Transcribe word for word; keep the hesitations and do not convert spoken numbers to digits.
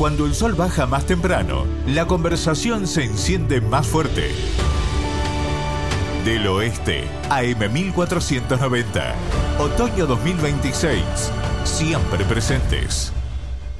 Cuando el sol baja más temprano, la conversación se enciende más fuerte. Del Oeste, A M mil cuatrocientos noventa. Otoño dos mil veintiséis. Siempre presentes.